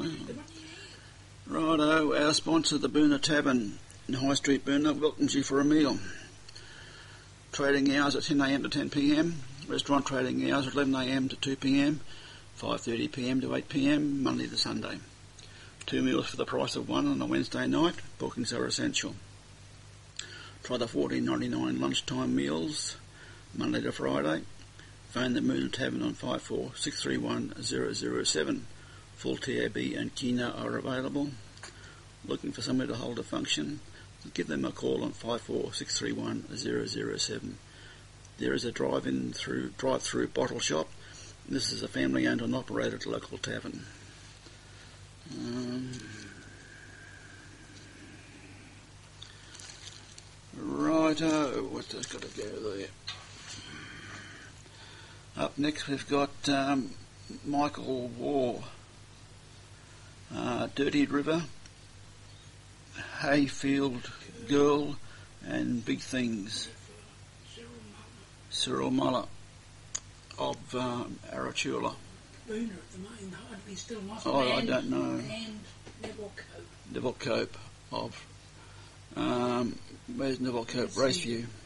Righto, our sponsor, the Boona Tavern in High Street, Boona, welcomes you for a meal. Trading hours at 10am to 10pm. Restaurant trading hours at 11am to 2pm, 5:30pm to 8pm, Monday to Sunday. 2 meals for the price of one on a Wednesday night. Bookings are essential. Try the $14.99 lunchtime meals, Monday to Friday. Phone the Boona Tavern on 54631007. Full TAB and Kina are available. Looking for somewhere to hold a function? Give them a call on 54631007. There is a drive-through bottle shop. This is a family-owned and operated local tavern. Righto, what's just got to go there? Up next we've got Michael Waugh, Dirty River, Hayfield Girl, and Big Things. Cyril Muller of Arachula. Boona at the moment, hardly still not. I don't know. And Neville Cope. Neville Cope of where's Neville Cope? Raceview.